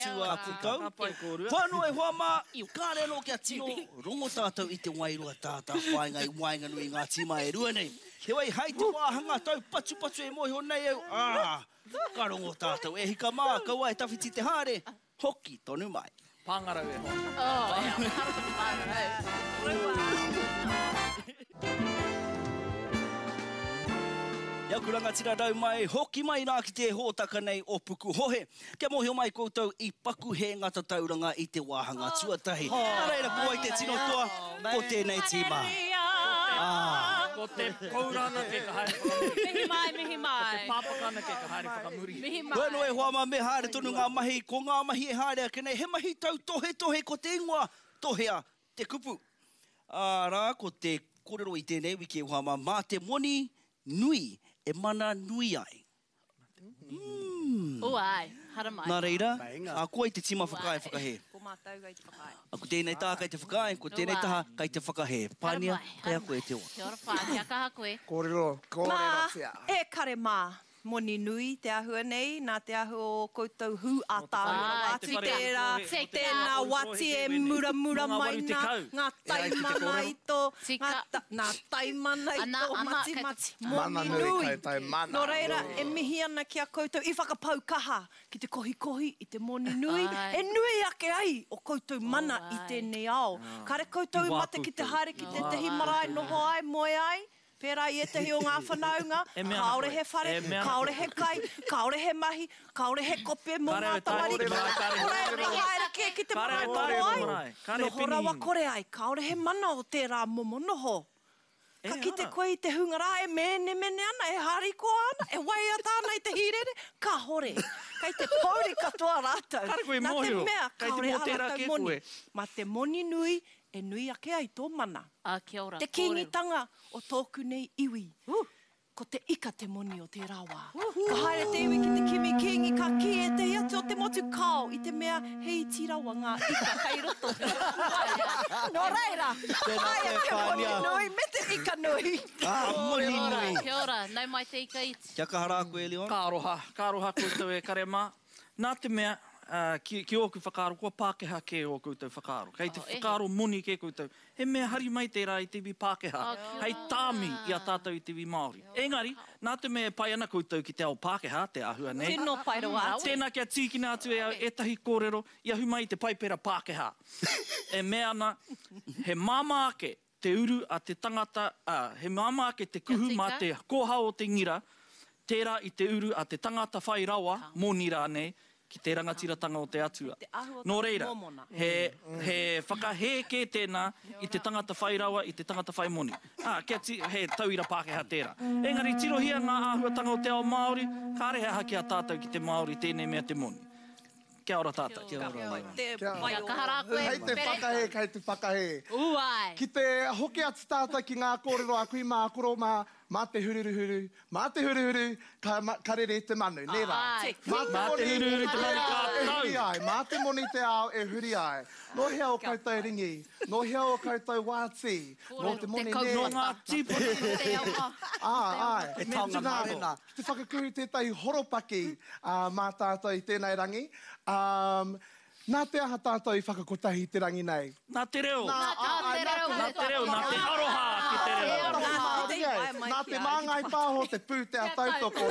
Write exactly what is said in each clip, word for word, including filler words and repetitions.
Tua kukau. Whanau e hoa mā, i kāre no kia tino, rongo tātou i te wairua tātā, whainga i wainga nui ngā tima e rua nei. He wai, hei te wāhanga tau, patu patu e mohi ho nei au. Ah, ka rongo tātou, e hika mā, kaua e tawhiti te hāre, hoki tonu mai. Pāngarau e hoa. Oh, ea, harapa pāngarau. Ia kuranga tira rau mai, hoki mai nā ki te hōtaka nei o puku hohe. Kia mohi o mai koutou i paku he ngata tauranga i te wāhanga tuatahi. Oh, Nā reira kua i te tino toa, ko tēnei tīmā. Ah. Ko te kourana ke ka haere whakamuri. Mihi mai, mihi mai. Ko te pāpakana ke ka haere whakamuri. Mihi mai. Whanau e hoa mā me haere tonu ngā mahi, ko ngā mahi e haere a kenei, he mahi tau tohe tohe ko te ingoa, tohea te kupu. Ārā, ko te kōrero i tēnei wiki e hoa mā, mā te moni nui e mana nui ai. Mm. O ai, hara mai. Nā reira, a koa i te tima whakae whakahe. Ko mātou kai te whakae. Ako tēnei tā kai te whakae, ko tēnei taha kai te whakahe. Pānia, kai a koe te oa. Kia ora whātia, kaha koe. Kōrero, kōrero tia. Mā, e kare mā. Moni nui te ahua nei, nā te ahua o koutou hu a tāu. Ah, Wati te tērā, whare. tēnā wati e mura mura Ngā mai waru te nā, kau. ngā taimana i tō, Tika. ngā ta- ngā taimana i Ana, tō, ana, mati kei mati, te- Mana moni nui nui. kai tai mana. Nō reira, e mihi ana ki a koutou, i whakapau kaha, ki te kohi kohi, i te moni nui, Ai. e nui ake ai o koutou mana Oh, i ai. tēnei ao. Kare koutou i I mate ki te wāputu. haere, ki te tehi marae, noho ai, moe ai, pērā i e tehi o ngā whanaunga, E mea kaore koe. he whare, E mea kaore koe. he kai, kaore he mahi, kaore he kope mō Kare ngā e tai, tamariki. kare e tai. Kore e haere ke ki te Kare e marae tai, noho marae. ai. Kare e Noho rawa pini. kore ai, kaore he mana o tērā momo noho. E Ka ki te ara. koe i te hungara, e mene mene ana, e hariko ana, e wai a tāna i te hirere, ka hore. Kai te pauri katoa rātou. Kare koe Nā te mōhio. mea, Kai te kaore mō a tērā rātou ke moni. koe. Ma te moni nui, e nui ake ai tō mana. Ah, kia ora. Te kōrero. kingitanga o tōku nei iwi. Ko te ika te moni o tērā wā. Ka haere te iwi ki te kimi kingi, ka ki e te atu o te motu kao, i te mea hei tirawa ngā ika kai roto. Nō reira, Tēnā ai te a te moni whānia. nui, me te ika nui. Ah, moni Kia ora, nui. kia ora. Nau mai te ika iti. Kia kahara koe, Leon? Ka aroha, ka aroha koutou e kare mā. Nā te mea, uh, ki, ki oku whakaaro, kua Pākehā ke o koutou whakaaro. Kei te Oh, ehe. whakaaro moni ke koutou. He mea hari mai tērā i te iwi Pākehā. Oh, kia Hei ora. tāmi i a tātou i te iwi Māori. Engari, nā te mea e pai ana koutou ki te ao Pākehā, te ahua nei. Tēnō paeroa atu. Tēnā kia tīkina atu e, e tahi kōrero, i ahu mai te paipera Pākehā. E mea ana, he māma ake te uru a te tangata, uh, he māma ake te kuhu Kia mā tika. te koha o te ngira, tērā i te uru a te tangata whai rawa, mō nira nei, ki te rangatiratanga o te atua. Te ahua Nō reira, momona. he, he whakahē ke tēnā i te tangata whai rawa, i te tangata whai moni. Ah, kia ti, he tauira Pākehā tērā. Engari, tirohia ngā āhuatanga o te ao Māori, ka reha haki a tātou ki te Māori, tēnei mea te moni. Kia ora tātou. Kia ora, Leon. Te Kia pai Ia o- kahara koe. Hei te Pere. whakahe, kei te whakahe. Uai. Ki te hoki atu tātai ki ngā kōrero a kui mā koro mā, mā te hururuhuru, mā te huruhuru, ka, ma, ka rere te manu, nē rā. Ai. Mā Mā te moni huruhuru te te manu ao ka e tau. huri ai, mā te moni te ao e huri ai. No hea o koutou ringi, no hea o koutou wāti, no te moni Te nē. No ngā tīpuni. Te ao. Ah, ai. E taonga Tēnā maro. rena. Te whakakuhi tētai horopaki uh, mā tātou i tēnei rangi. Um, nā te aha tātou i whakakotahi te rangi nei. Nā te reo. Nā, Nā ai, te nā reo. Nā te reo, nā te aroha ki te reo. Nā te Nā Māori te ai. wai mai Nā ki te ai. māngai pāho te pū te a tautoko.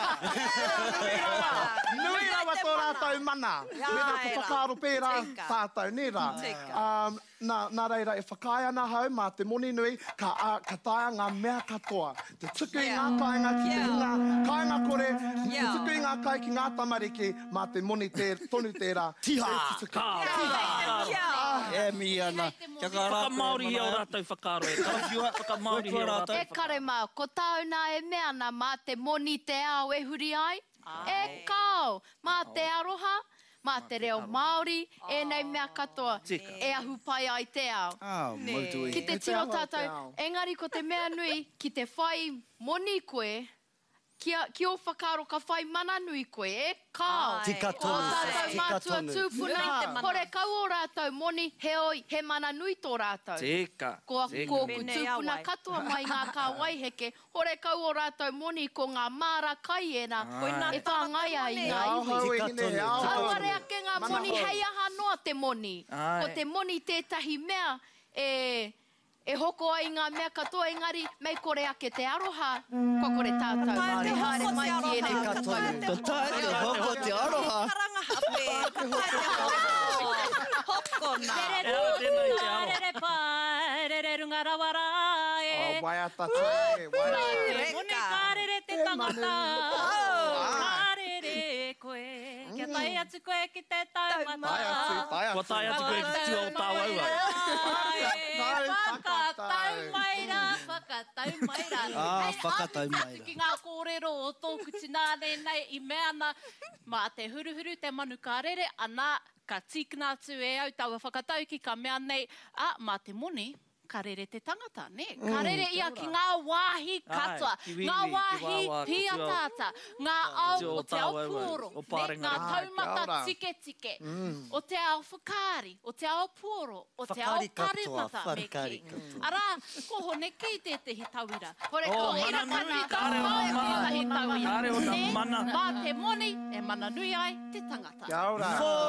Nui rawa tō rātou mana. Mena te whakaaro pērā Tika. tātou, nē rā. Tika. Um, nā, nā reira, e whakaia ana hau mā te moni nui, ka, a, ka taia ngā mea katoa. Te tuku i ngā Yeah. kāinga ki te Yeah. hunga, kāinga kore, te Yeah. tuku i ngā kai ki ngā tamariki, mā te moni te tonu tērā. Tiha! E te tuku. Ka. Kia. E mi ana. Kia kahara koe, Whakamaori i o mana. rātou whakaaro e. Whakamaori i o rātou. E kare mā, ko tāuna e mea na mā te moni te ao e huri ai. E kau, mā te aroha, mā te reo Māori, e nei mea katoa. Tika. E ahu pai ai te ao. Ah, mautui. Ki te E te tiro aho, te tātou, ao. engari ko te mea nui, ki te whai moni koe, Kia, ki o whakaro ka whai mana nui koe, e kao. Tika tonu, O tātou tika mātua tonu. tūpuna, hore kau o rātou moni, he oi, he mana nui tō rātou. Tika. Ko tika. ko Pēnei tūpuna awai. katoa mai ngā kā waiheke, hore kau o rātou moni ko ngā māra kai ena, Ai. e whāngaia i ngā Au iwi. hau e Tika hine, tonu. au hau. Aua rea ke ngā Mana moni, hoa. hei aha noa te moni. Ai. Ko te moni tētahi mea, e... E hoko ai ngā mea katoa, engari, mei kore ake te aroha, ko kore tātou. Tae te Haere hoko mai te ki e aroha. rei Tika katoa. tonu. Tae te hoko te aroha. Karanga hape. Tae te hoko. Hokona. E ara tēnā i te aro. Rere pai, rere runga rawara e. Oh, wai ata te, wai ata te. Reka. Moni karere te E tangata. manu. Karere koe. Kia tai atu koe ki te taumata. Tai atu, tai atu. Kua tai atu koe ki tua o tāwaua. Nai, Whakatau maira, whakatau maira. Ah, Hei, whakatau atu maira. Ki ngā kōrero o tōku tināne nei i mea ana, mā te huruhuru, te manu karere, ana ka tīkina atu e au taua whakatau ki ka mea nei, a, mā te moni, ka rere te tangata, ne? Ka rere ia ki ngā wāhi katoa, Ai, ki wiwi, ngā ki wāhi wāwā, ki pia tua- tāta, ngā Te au o o te ao tāwau ai, pōro, o ne? Pārenga. Ngā Ah, taumata kia ora. tike tike, o te ao whakaari, o te ao pōro, o te ao Whakaari katoa, karimata me whakaari ki. katoa. Ara, ko hone kei te te hi tauira. Hore Oh, ko mana ira nui, kana, kāre o mai nā ki mana. te hi tauira. Kāre o nā Ne? mana. Mā te moni, e mana nui ai te tangata. Kia ora.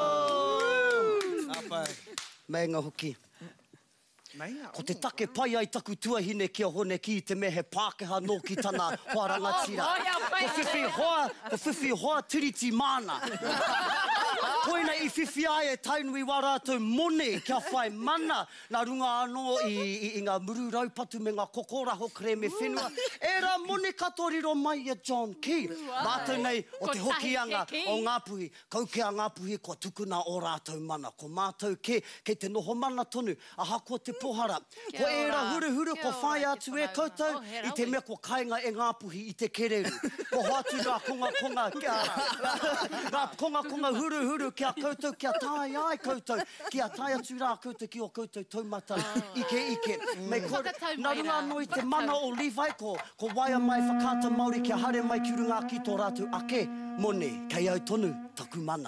Apai. Mei ngā hoki. Nei, Ko te take pai ai taku tuahine kia hone ki te me he Pākehā nō ki tana hoarangatira. Oh, ia pai. Ko whiwhi hoa, ko whiwhi hoa tiriti mana. Koina i whiwhi ai e tainui wā rātou mone kia whai mana nā runga anō i, i, i ngā muru raupatu me ngā kokoraho kre me whenua. E rā mone katoriro mai a John Key. Rātou nei o te Ko hoki tahi anga ke ki. o Ngāpuhi. Kau kia Ngāpuhi kua tukuna o rātou mana. Ko mātou ke, kei te noho mana tonu. Aha ko te pohara. Kia Ko e ora. ra huru huru Kia ko ora, whai te atu e whanau. koutou Oh, he i te rawe. mea ko kāinga e Ngāpuhi i te kereru. Ko hoatu rā konga konga kia, rā konga konga huru huru kia koutou kia tāi ai koutou. Kia tāi atu rā koutou ki o koutou taumata ike ike. Mei kore, Whakatau nā mai runga rā. anō i te mana o Levi ko, ko waia mai whakata Māori kia hare mai ki runga ki tō rātou ake. Mone, kei au tonu, taku mana.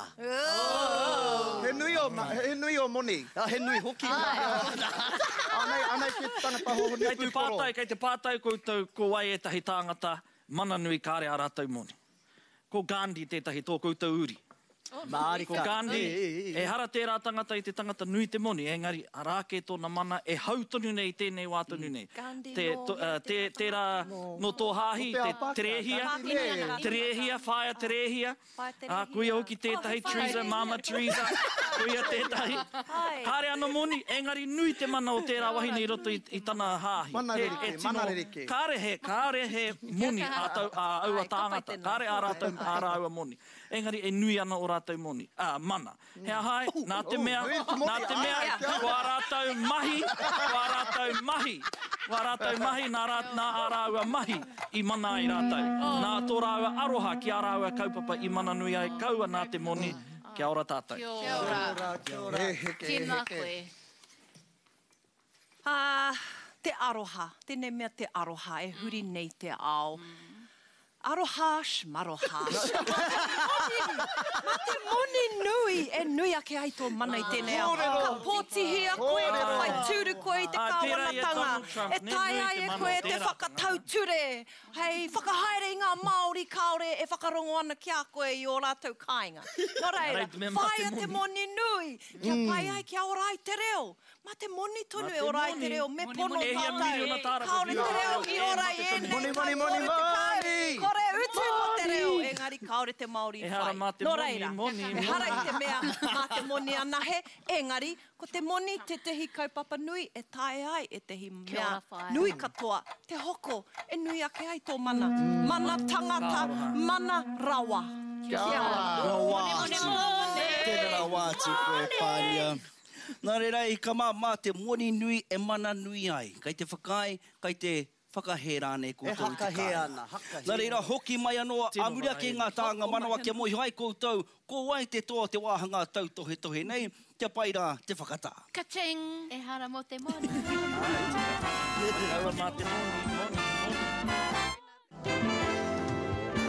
He nui o, ma- he nui o moni. Ah, he nui hoki. Anei, anei ki te tangata hoho Kei te pātai, kei te pātai koutou, ko wai e tahi tāngata, mana nui kāre a rātou moni. Ko Gandhi tētahi tō koutou uri. Māori Ko Gandhi, e hara tērā tangata i te tangata nui te moni, engari, a rāke tōna mana, e hau tonu nei tēnei wā tonu nei. Gandhi Te, no, to, uh, te, tērā no tō hāhi, Ko te te Apaka, terehia, Gandhi le. terehia, whaia terehia, Whaia terehia. a kuia hoki tētahi, Oh, he whaia Teresa, terehia. Mama Teresa, kuia tētahi. Ai. Kāre ana moni, engari nui te mana o tērā wahine i roto i, i tana hāhi. Mana He- rerike, e tino- mana rerike. Kāre he, kāre he moni a, tau, a aua Ai, ka pai tāngata, tēnā. kāre a rātou a rāua moni. Engari e nui ana o rātou moni, a mana. Hea hai, nā te mea, nui te moni, nā te ai, mea, ai, kia ora. kua rātou mahi, kua rātou mahi. Kua rātou mahi, nā, rā, nā a rāua mahi i mana i rātou. Nā tō rāua aroha ki a rāua kaupapa i mana nui ai kaua nā te moni. Kia ora tātou. Kia ora. He heke, he Tēnā heke. koe. Ah, te aroha, tēnei mea te aroha, e huri nei te ao. Aroha, shmaroha. Ma te moni nui, e nui ake ai tō mana i tēnei ao. Kōrero. Ka pōtihia koe, ka Kōrero. whai tūru koe i te Ah, tērā i e kāwanatanga. Donald Trump. E Ne tai nui ai te e mana, koe te tērā. whakatau ture. Hei, whakahaere i ngā Māori kaore e whakarongo ana ki a koe i o rātou kāinga. Nō reira, Rei te mea, mā whaia te te moni. moni nui. Kia pai ai kia ora ai te reo. Ma te moni tonu Ma e te ora ai moni. te reo. Me Moni, pono moni, e hia tātou. miri o nā tāra Kaore te ko reo whiu. i E ora ma i te e tonu. nei. Moni, kai moni, moni, ore te kai. moni. Kore utu mo te reo. Engari kaore te Māori E hara whai. mā te Nō moni, reira, moni, e moni. hara i te mea mā te moni anahe. Engari, ko te moni te tehi kaupapa nui e tae ai e tehi Kia mea ora whai. nui katoa. Te hoko e nui ake ai tō mana. Mana tangata, mana rawa. Kia ora. Rawāti. Tēnā rawāti koe pānia. Nā reira i ka mā, mā te moni nui e mana nui ai. Kai te whakai, kai te whakahe rāne E koutou i te haka he kāinga. ana, haka he. Nā reira hoki mai anō, Tino amuria ki whakahe. ngā tāanga manawa kia mohi hai koutou, ko wai te toa te wāhanga tau tohe tohe nei, kia pai rā te whakatā. Ka-ching! E hara mo te moni. Aua mā te moni, moni, moni.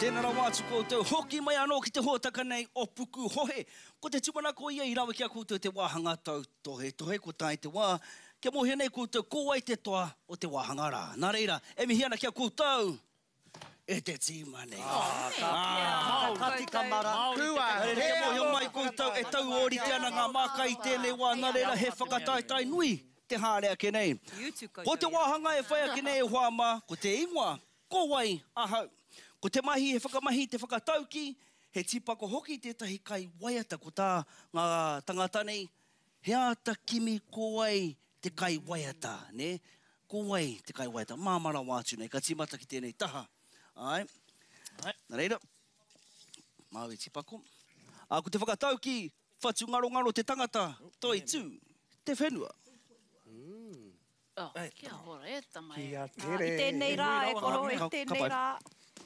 tēnā rā wātu koutou. Hoki mai anō ki te hōtaka nei o puku hohe. Ko te tumana ko ia i rawa kia koutou te wāhanga tau tohe tohe ko tai te wā. Kia mohia nei koutou ko ai te toa o te wāhanga rā. Nā reira, e mihi ana kia koutou. E te tīma nei. Kati kamara. Kua. Kia mohia mai koutou e tau ori te ana ngā maka i tēnei wā. Nā reira, he whakataitai nui te hārea ke nei. Ko te wāhanga e whaia ke nei e whāma, ko te ingoa, ko wai ahau. Ko te mahi, he whakamahi, te whakatauki, he tipako hoki tētahi kai waiata ko tā ngā tangata nei. He ata kimi ko wai te kai waiata, ne? Ko wai te kai waiata. Māmara wātu nei, ka timata ki tēnei taha. Ai. Ai. Nā reira. Mau e tipako. A, ko te whakatauki, whatu ngaro ngaro te tangata, toi tū, te whenua. Oh, kia hora e tamai. Kia I tere. tēnei rā, e koro, e Ka- tēnei ka pai. rā.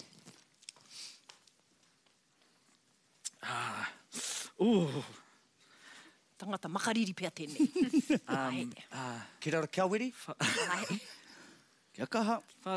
Ah. Uh. Tangata makariri pia tēnei. Um, ah. Ki rara kia wiri? Kia kaha.